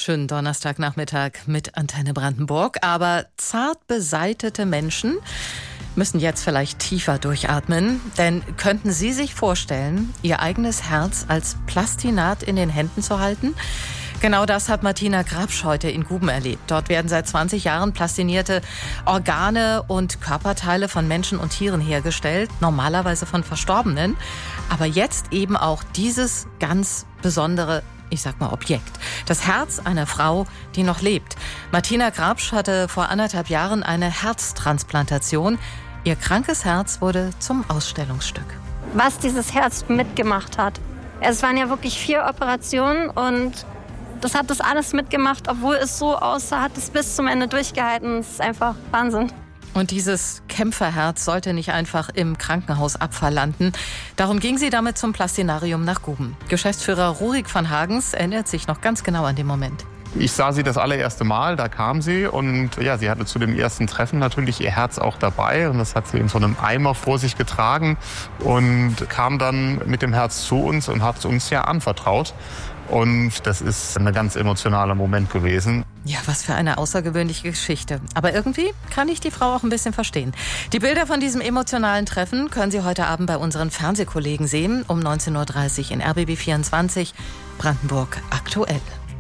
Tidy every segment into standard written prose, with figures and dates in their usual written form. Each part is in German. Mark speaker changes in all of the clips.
Speaker 1: Schönen Donnerstagnachmittag mit Antenne Brandenburg. Aber zart beseitete Menschen müssen jetzt vielleicht tiefer durchatmen. Denn könnten Sie sich vorstellen, Ihr eigenes Herz als Plastinat in den Händen zu halten? Genau das hat Martina Grabsch heute in Guben erlebt. Dort werden seit 20 Jahren plastinierte Organe und Körperteile von Menschen und Tieren hergestellt, normalerweise von Verstorbenen. Aber jetzt eben auch dieses ganz besondere, ich sag mal, Objekt. Das Herz einer Frau, die noch lebt. Martina Grabsch hatte vor 1,5 Jahren eine Herztransplantation. Ihr krankes Herz wurde zum Ausstellungsstück.
Speaker 2: Was dieses Herz mitgemacht hat. Es waren ja wirklich 4 Operationen und das hat das alles mitgemacht, obwohl es so aussah, hat es bis zum Ende durchgehalten. Das ist einfach Wahnsinn.
Speaker 1: Und dieses Kämpferherz sollte nicht einfach im Krankenhausabfall landen. Darum ging sie damit zum Plastinarium nach Guben. Geschäftsführer Rurik van Hagens erinnert sich noch ganz genau an den Moment.
Speaker 3: Ich sah sie das allererste Mal, da kam sie und ja, sie hatte zu dem ersten Treffen natürlich ihr Herz auch dabei und das hat sie in so einem Eimer vor sich getragen und kam dann mit dem Herz zu uns und hat es uns ja anvertraut. Und das ist ein ganz emotionaler Moment gewesen.
Speaker 1: Ja, was für eine außergewöhnliche Geschichte. Aber irgendwie kann ich die Frau auch ein bisschen verstehen. Die Bilder von diesem emotionalen Treffen können Sie heute Abend bei unseren Fernsehkollegen sehen, um 19.30 Uhr in RBB 24, Brandenburg aktuell.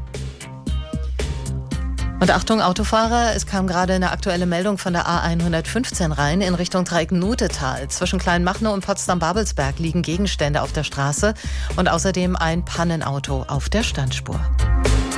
Speaker 1: Und Achtung, Autofahrer, es kam gerade eine aktuelle Meldung von der A115 rein in Richtung Dreieck-Nutetal. Zwischen Kleinmachnow und Potsdam-Babelsberg liegen Gegenstände auf der Straße und außerdem ein Pannenauto auf der Standspur.